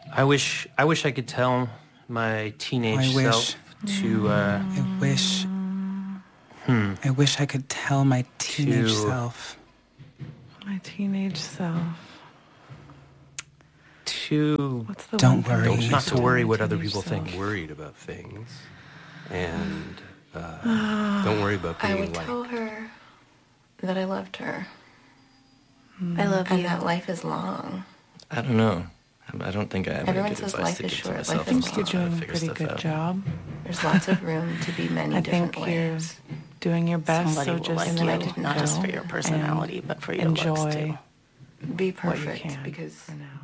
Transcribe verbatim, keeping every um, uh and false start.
I wish I wish I could tell my teenage I wish- self to uh, I wish. hmm, I wish I could tell my teenage To- self. My teenage self. to What's the Don't one thing worry. I Don't- should not to tell worry my what other teenage people self? think. Worried about things, and uh, don't worry about I being would like. tell her that I loved her I love and you. that life is long. I don't know. I I don't think I have any Everyone good says advice life to is give to short, myself. life I is I'm think still you're trying doing to a figure pretty stuff good out. job. There's lots of room to be many I different think you're ways. doing your best, Somebody so will just like And then I you, did not just for your go personality, and but for your looks enjoy too. Be what you perfect can because for now.